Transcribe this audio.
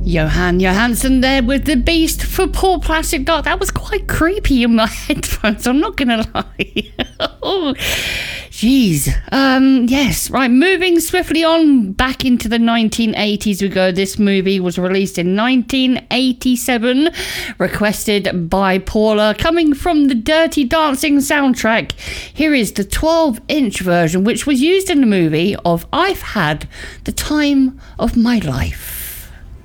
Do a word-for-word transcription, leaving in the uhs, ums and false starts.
Johan Johansson there with The Beast for Poor Plastic Dog. That was quite creepy in my headphones, I'm not gonna lie. Oh, jeez. Um, yes, right, moving swiftly on back into the nineteen eighties we go. This movie was released in nineteen eighty-seven, requested by Paula, coming from the Dirty Dancing soundtrack. Here is the twelve inch version, which was used in the movie of I've Had the Time of My Life.